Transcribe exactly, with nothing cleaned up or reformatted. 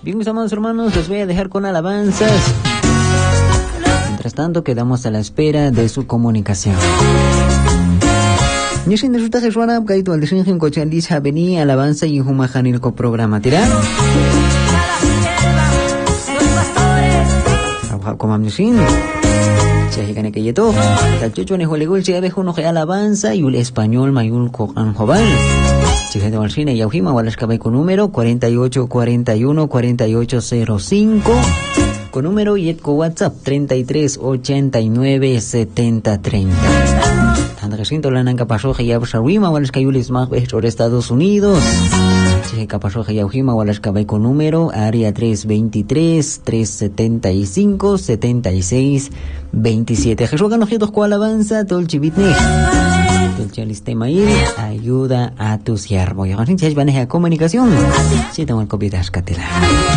Bien, mis amados hermanos, les voy a dejar con alabanzas. Mientras tanto, quedamos a la espera de su comunicación. Nishin de Ruta Jeswana, Kaito al Dishin Cochalis Aveni, alabanza y Humajanilco programa. ¿Tira? Como Nishin. Chehigane que yeto. Tachucho ne Holegul Chebe Juno alabanza y un español Mayul Kogan Joval. Chihete Walshine Yauhima Walashkabay con número cuarenta y ocho cuarenta y uno cuarenta y ocho cero cinco. Con número y con WhatsApp treinta y tres ochenta y nueve setenta treinta. Tanta que siento la nanca pasó que ya Sharwima Walashkayulis más por Estados Unidos. Cheje pasó que ya Ujima Walashkabay con número área tres veintitrés tres setenta y cinco setenta y seis veintisiete. Jesús Ganojitos con alabanza todo el chivitne. Todo el chalistema ir ayuda a tu siervo. Y ahora si van a comunicación. Si tengo el copitas catela.